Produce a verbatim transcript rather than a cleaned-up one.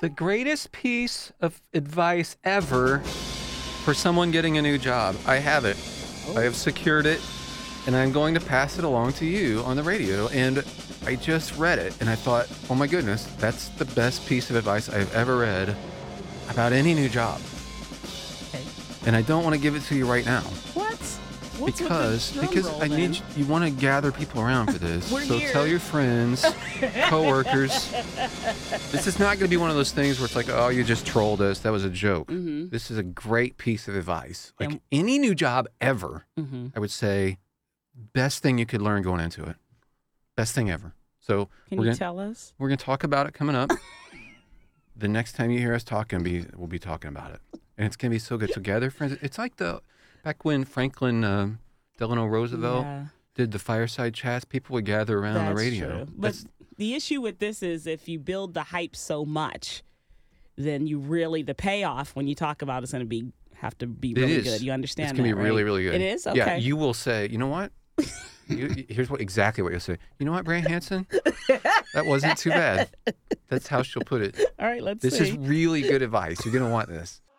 The greatest piece of advice ever for someone getting a new job. I have it. Oh. I have secured it, and I'm going to pass it along to you on the radio. And I just read it, and I thought, oh my goodness, that's the best piece of advice I've ever read about any new job. Okay. And I don't want to give it to you right now. What? What's Because with the drum because roll, I need then? you, you want to gather people around for this. We're so here. tell your friends, coworkers. This is not going to be one of those things where it's like, oh, you just trolled us. That was a joke. Mm-hmm. This is a great piece of advice. Like And- any new job ever, Mm-hmm. I would say, best thing you could learn going into it. Best thing ever. So Can we're you gonna tell us? we're gonna talk about it coming up. The next time you hear us talking, be we'll be talking about it, and it's gonna be so good. Together, friends. It's like the back when Franklin um, Delano Roosevelt Yeah, did the fireside chats. People would gather around on the that's radio. true. But That's- the issue with this is if you build the hype so much, then you really the payoff when you talk about it's going to be have to be It really is. good. You understand? It's gonna that, be really, right? really good. It is. Okay. Yeah, you will say, you know what? you, here's what exactly what you'll say. You know what, Brian Hansen? That wasn't too bad. That's how she'll put it. All right. Let's This see. is really good advice. You're gonna want this.